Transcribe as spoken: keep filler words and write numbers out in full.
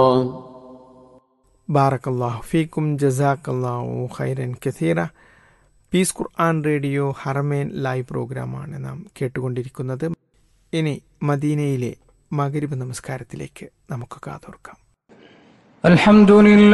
ബാറക്കല്ലാഹു ഫീക്കും ജസാക്കല്ലാഹു ഖൈറൻ കസീറ. പീസ് ഖുർആൻ റേഡിയോ ഹറമേൻ ലൈവ് പ്രോഗ്രാമാണ് നാം കേട്ടുകൊണ്ടിരിക്കുന്നത്. ഇനി മദീനയിലെ മഗ്‌രിബ് നമസ്കാരത്തിലേക്ക് നമുക്ക് കാതോർക്കാം. അൽഹംദുലില്ലാഹ്.